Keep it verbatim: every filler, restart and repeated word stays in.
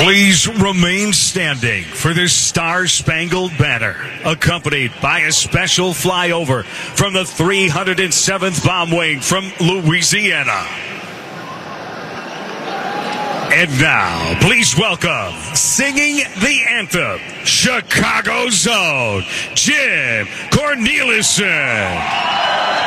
Please remain standing for the Star-Spangled Banner, accompanied by a special flyover from the three hundred seventh Bomb Wing from Louisiana. And now, please welcome, singing the anthem, Chicago Zone, Jim Cornelison.